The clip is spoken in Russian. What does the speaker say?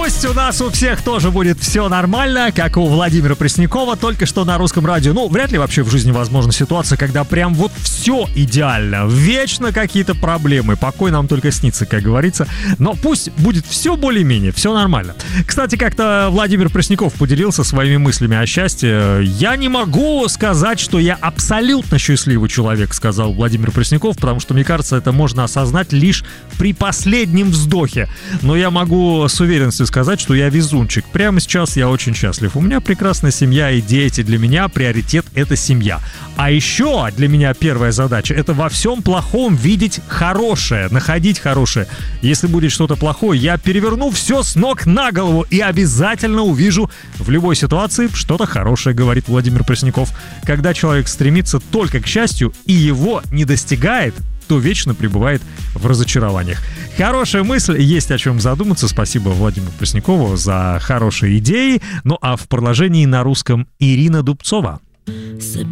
Пусть у нас у всех тоже будет все нормально, как у Владимира Преснякова, только что на Русском радио. Ну, вряд ли вообще в жизни возможна ситуация, когда прям вот все идеально. Вечно какие-то проблемы. Покой нам только снится, как говорится. Но пусть будет все более-менее, все нормально. Кстати, как-то Владимир Пресняков поделился своими мыслями о счастье. «Я не могу сказать, что я абсолютно счастливый человек», сказал Владимир Пресняков, потому что, мне кажется, это можно осознать лишь при последнем вздохе. Но я могу с уверенностью сказать, что я везунчик. Прямо сейчас я очень счастлив. У меня прекрасная семья и дети. Для меня приоритет — это семья. А еще для меня первая задача — это во всем плохом видеть хорошее, находить хорошее. Если будет что-то плохое, я переверну все с ног на голову и обязательно увижу в любой ситуации что-то хорошее, говорит Владимир Пресняков. Когда человек стремится только к счастью и его не достигает, то вечно пребывает в разочарованиях. Хорошая мысль, есть о чем задуматься. Спасибо Владимиру Преснякову за хорошие идеи. Ну а в продолжении на русском Ирина Дубцова.